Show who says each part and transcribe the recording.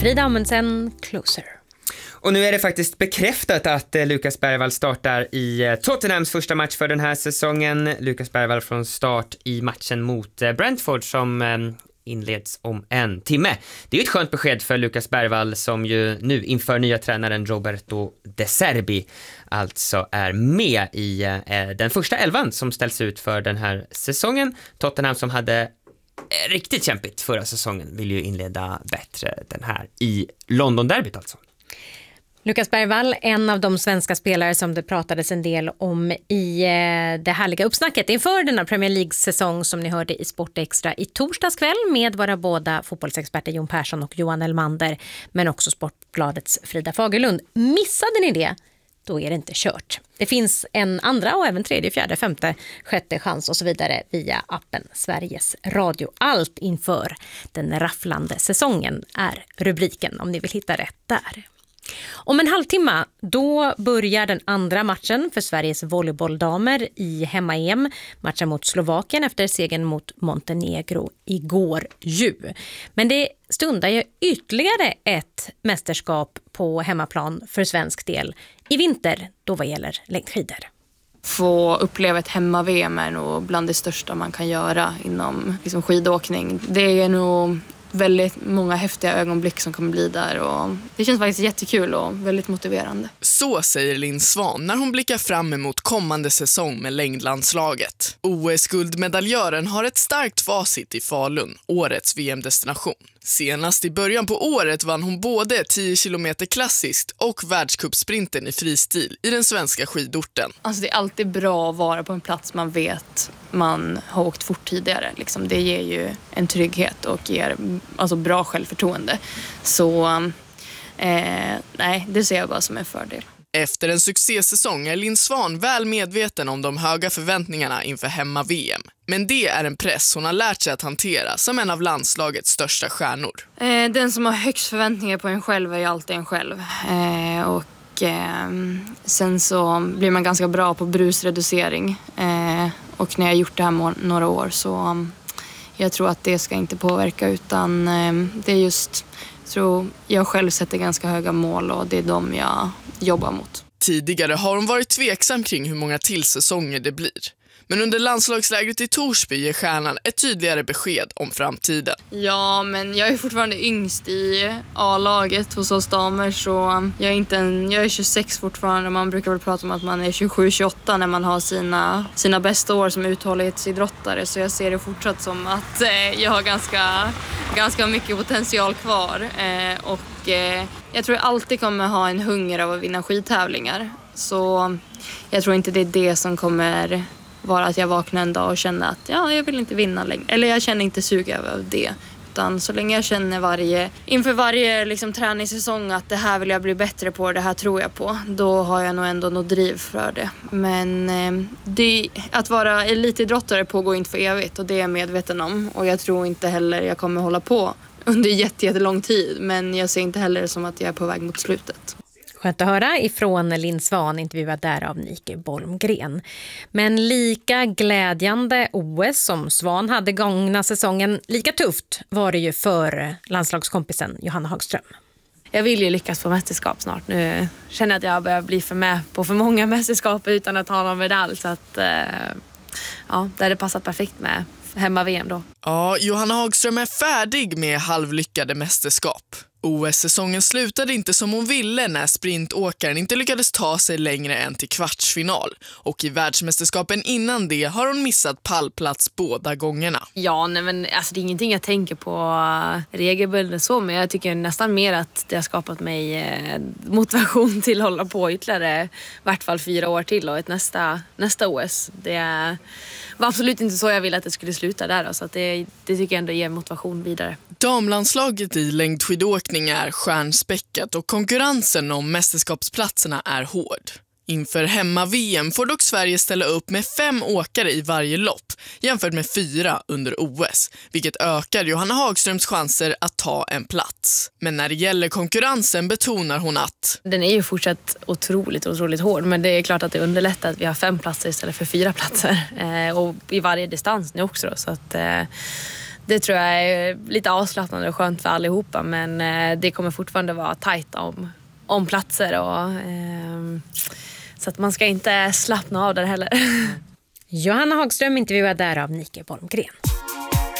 Speaker 1: Frida Amundsen, Closer.
Speaker 2: Och nu är det faktiskt bekräftat att Lukas Bergvall startar i Tottenhams första match för den här säsongen. Lukas Bergvall från start i matchen mot Brentford som inleds om en timme. Det är ju ett skönt besked för Lukas Bergvall som ju nu inför nya tränaren Roberto De Zerbi alltså är med i den första elvan som ställs ut för den här säsongen. Tottenham som hade riktigt kämpigt förra säsongen vill ju inleda bättre den här i London-derbyt alltså.
Speaker 1: Lukas Bergvall, en av de svenska spelare som det pratades en del om i det härliga uppsnacket inför denna Premier League-säsong som ni hörde i Sport Extra i torsdags kväll med våra båda fotbollsexperter Jon Persson och Johan Elmander, men också Sportbladets Frida Fagerlund. Missade ni det? Då är det inte kört. Det finns en andra och även tredje, fjärde, femte, sjätte chans och så vidare via appen Sveriges Radio. Allt inför den rafflande säsongen är rubriken om ni vill hitta rätt där. Om en halvtimme då börjar den andra matchen för Sveriges volleybolldamer i hemma-EM. Matchen mot Slovakien efter segern mot Montenegro igår ju. Men det stundar ju ytterligare ett mästerskap på hemmaplan för svensk del i vinter då vad gäller längdskidor.
Speaker 3: Få uppleva ett hemma-VM är nog bland det största man kan göra inom skidåkning. Det är nog väldigt många häftiga ögonblick som kommer bli där och det känns faktiskt jättekul och väldigt motiverande.
Speaker 4: Så säger Linn Svahn när hon blickar fram emot kommande säsong med längdlandslaget. OS-guldmedaljören har ett starkt facit i Falun, årets VM-destination. Senast i början på året vann hon både 10 km klassiskt och världscupsprinten i fristil i den svenska skidorten.
Speaker 3: Alltså det är alltid bra att vara på en plats man vet man har åkt fort tidigare. Det ger ju en trygghet och ger bra självförtroende. Så nej, det ser jag bara som en fördel.
Speaker 4: Efter en succésäsong är Linn Svahn väl medveten om de höga förväntningarna inför hemma-VM. Men det är en press hon har lärt sig att hantera som en av landslagets största stjärnor.
Speaker 3: Den som har högst förväntningar på en själv är ju alltid en själv. Sen så blir man ganska bra på brusreducering. Och när jag har gjort det här några år så jag tror att det ska inte påverka utan det är just, jag själv sätter ganska höga mål och det är de jag jobbar mot.
Speaker 4: Tidigare har hon varit tveksam kring hur många tillsäsonger det blir. Men under landslagslägret i Torsby ger stjärnan ett tydligare besked om framtiden.
Speaker 3: Ja, men jag är fortfarande yngst i A-laget hos oss damer så jag är 26 fortfarande. Man brukar väl prata om att man är 27-28 när man har sina bästa år som uthållighetsidrottare. Så jag ser det fortsatt som att jag har ganska mycket potential kvar. Jag tror jag alltid kommer ha en hunger av att vinna skidtävlingar. Så jag tror inte det är det som kommer vara att jag vaknar en dag och känner att jag vill inte vinna längre. Eller jag känner inte suga över det. Utan så länge jag känner inför varje träningssäsong att det här vill jag bli bättre på, det här tror jag på. Då har jag nog ändå något driv för det. Men att vara elitidrottare pågår inte för evigt och det är jag medveten om. Och jag tror inte heller jag kommer hålla på under jättelång tid. Men jag ser inte heller som att jag är på väg mot slutet.
Speaker 1: Skönt att höra ifrån Linn Svahn, intervjuad där av Nike Bolmgren. Men lika glädjande OS som Svahn hade gångna säsongen, lika tufft var det ju för landslagskompisen Johanna Hagström.
Speaker 5: Jag vill ju lyckas på mästerskap snart. Nu känner jag att jag börjar bli med på för många mästerskap utan att ha någon medalj. Så att det hade passat perfekt med hemma-VM då.
Speaker 4: Ja, Johanna Hagström är färdig med halvlyckade mästerskap. OS-säsongen slutade inte som hon ville när sprintåkaren inte lyckades ta sig längre än till kvartsfinal. Och i världsmästerskapen innan det har hon missat pallplats båda gångerna.
Speaker 5: Ja, nej, men det är ingenting jag tänker på regelbundet så, men jag tycker nästan mer att det har skapat mig motivation till att hålla på ytterligare i vart fall 4 år till och ett nästa OS. Det var absolut inte så jag ville att det skulle sluta där då, så att det tycker jag ändå ger motivation vidare.
Speaker 4: Damlandslaget i längdskidåkning är stjärnspäckat och konkurrensen om mästerskapsplatserna är hård. Inför hemma-VM får dock Sverige ställa upp med 5 åkare i varje lopp jämfört med 4 under OS, vilket ökar Johanna Hagströms chanser att ta en plats. Men när det gäller konkurrensen betonar hon att
Speaker 5: den är ju fortsatt otroligt hård, men det är klart att det underlättar att vi har 5 platser istället för 4 platser och i varje distans nu också då, så att Det tror jag är lite avslappnande och skönt för allihopa, men det kommer fortfarande vara tajt om platser och så att man ska inte slappna av där heller.
Speaker 1: Johanna Hagström intervjuad där av Nike Bolmgren.